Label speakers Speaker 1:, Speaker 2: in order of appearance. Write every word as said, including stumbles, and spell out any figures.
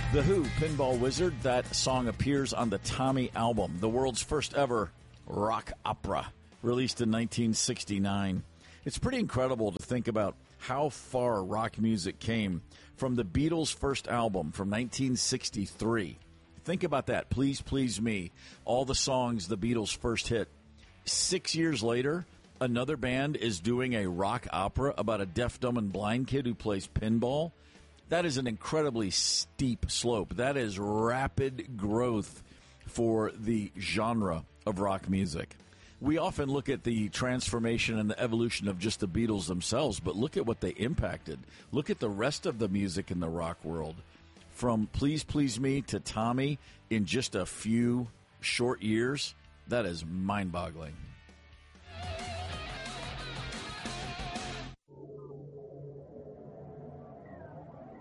Speaker 1: The Who, Pinball Wizard, that song appears on the Tommy album, the world's first ever rock opera, released in nineteen sixty-nine. It's pretty incredible to think about how far rock music came from the Beatles' first album from nineteen sixty-three. Think about that, Please Please Me, all the songs the Beatles first hit. Six years later, another band is doing a rock opera about a deaf, dumb, and blind kid who plays pinball. That is an incredibly steep slope. That is rapid growth for the genre of rock music. We often look at the transformation and the evolution of just the Beatles themselves, but look at what they impacted. Look at the rest of the music in the rock world. From Please Please Me to Tommy in just a few short years, that is mind-boggling.